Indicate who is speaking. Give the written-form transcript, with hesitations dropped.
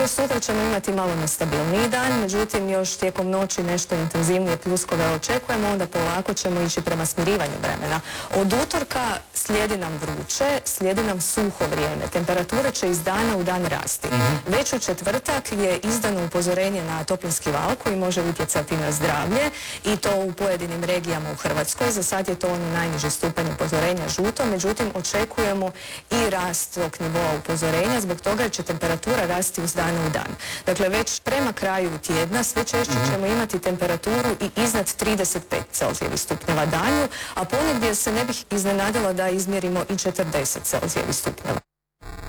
Speaker 1: Do sutra ćemo imati malo nestabilniji dan, međutim još tijekom noći nešto intenzivnije pljuskove očekujemo, onda polako ćemo ići prema smirivanju vremena. Od utorka slijedi nam vruće, slijedi nam suho vrijeme. Temperatura će iz dana u dan rasti. Već u četvrtak je izdano upozorenje na toplinski val koji može utjecati na zdravlje i to u pojedinim regijama u Hrvatskoj. Za sad je to ono najniži stupanj upozorenja žuto, međutim očekujemo i rast tog nivoa upozorenja, zbog toga će temperatura rasti iz dana u dan. Dakle, već prema kraju tjedna sve češće ćemo imati temperaturu i iznad 35 Celzijevih stupnjeva danju, a ponegdje se ne bih iznenadila da izmjerimo i 40 Celzijevih stupnjeva.